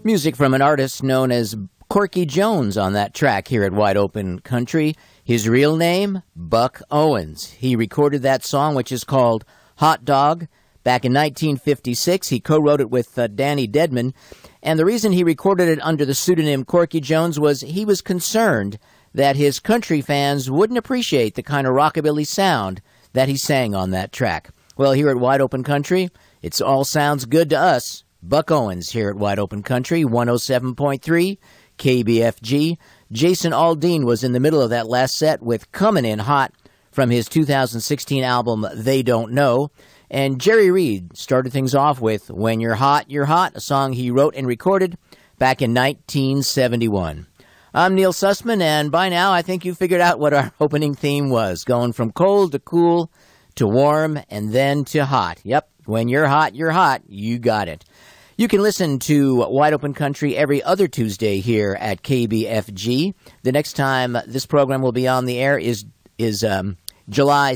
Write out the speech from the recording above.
Music from an artist known as Corky Jones on that track here at Wide Open Country. His real name, Buck Owens. He recorded that song, which is called Hot Dog, back in 1956. He co-wrote it with Danny Dedman. And the reason he recorded it under the pseudonym Corky Jones was he was concerned that his country fans wouldn't appreciate the kind of rockabilly sound that he sang on that track. Well, here at Wide Open Country, it all sounds good to us. Buck Owens here at Wide Open Country, 107.3 KBFG. Jason Aldean was in the middle of that last set with Comin' In Hot from his 2016 album They Don't Know. And Jerry Reed started things off with When You're Hot, a song he wrote and recorded back in 1971. I'm Neil Sussman, and by now I think you figured out what our opening theme was, going from cold to cool to warm and then to hot. Yep, when you're hot, you got it. You can listen to Wide Open Country every other Tuesday here at KBFG. The next time this program will be on the air is July